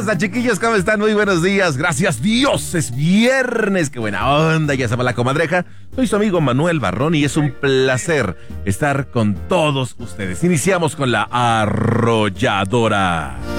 pasa, chiquillos? ¿Cómo están? Muy buenos días. Gracias Dios, es viernes. Qué buena onda, ya se va la comadreja. Soy su amigo Manuel Barrón y es un placer estar con todos ustedes. Iniciamos con la arrolladora.